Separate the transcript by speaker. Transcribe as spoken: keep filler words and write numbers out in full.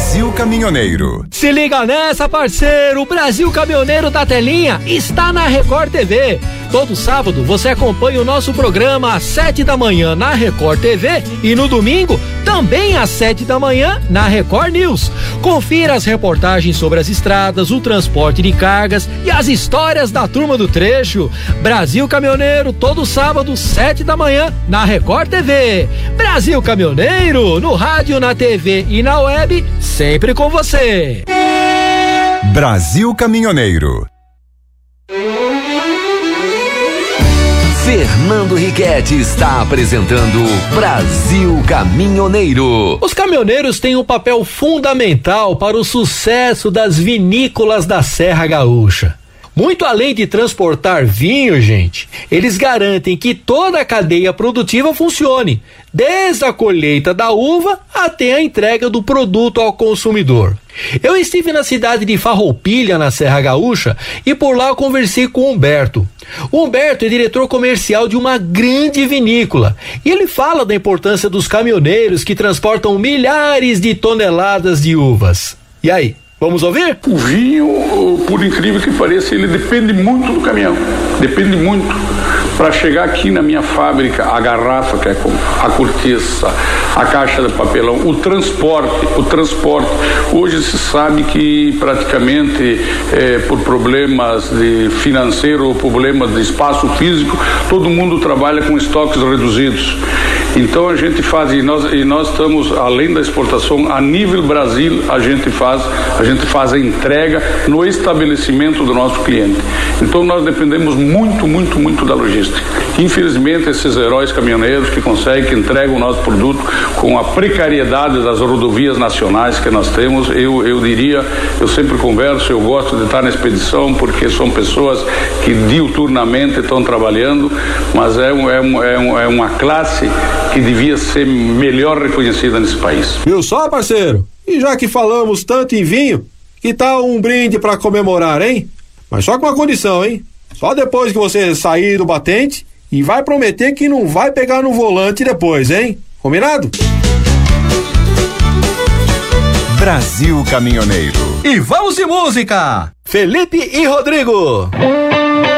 Speaker 1: Brasil Caminhoneiro.
Speaker 2: Se liga nessa, parceiro, o Brasil Caminhoneiro da Telinha está na Record T V. Todo sábado você acompanha o nosso programa às sete da manhã na Record T V e no domingo também às sete da manhã na Record News. Confira as reportagens sobre as estradas, o transporte de cargas e as histórias da turma do trecho. Brasil Caminhoneiro, todo sábado, sete da manhã na Record T V. Brasil Caminhoneiro, no rádio, na T V e na web, sempre com você.
Speaker 1: Brasil Caminhoneiro.
Speaker 3: Fernando Riquetti está apresentando Brasil Caminhoneiro.
Speaker 2: Os caminhoneiros têm um papel fundamental para o sucesso das vinícolas da Serra Gaúcha. Muito além de transportar vinho, gente, eles garantem que toda a cadeia produtiva funcione, desde a colheita da uva até a entrega do produto ao consumidor. Eu estive na cidade de Farroupilha, na Serra Gaúcha, e por lá eu conversei com o Humberto. O Humberto é diretor comercial de uma grande vinícola e ele fala da importância dos caminhoneiros que transportam milhares de toneladas de uvas. E aí? Vamos ouvir?
Speaker 4: O vinho, por incrível que pareça, ele depende muito do caminhão. Depende muito. Para chegar aqui na minha fábrica, a garrafa, que é a cortiça, a caixa de papelão, o transporte, o transporte. Hoje se sabe que praticamente é, por problemas de financeiro ou problemas de espaço físico, todo mundo trabalha com estoques reduzidos. Então a gente faz, e nós, e nós estamos, além da exportação, a nível Brasil, a gente faz, a gente faz a entrega no estabelecimento do nosso cliente. Então nós dependemos muito, muito, muito da logística. Infelizmente, esses heróis caminhoneiros que conseguem, que entregam o nosso produto com a precariedade das rodovias nacionais que nós temos, eu, eu diria, eu sempre converso, eu gosto de estar na expedição porque são pessoas que diuturnamente estão trabalhando, mas é, um, é, um, é, um, é uma classe que devia ser melhor reconhecida nesse país.
Speaker 5: Viu só, parceiro? E já que falamos tanto em vinho, que tal um brinde para comemorar, hein? Mas só com uma condição, hein? Só depois que você sair do batente e vai prometer que não vai pegar no volante depois, hein? Combinado?
Speaker 1: Brasil Caminhoneiro.
Speaker 2: E vamos de música! Felipe e Rodrigo.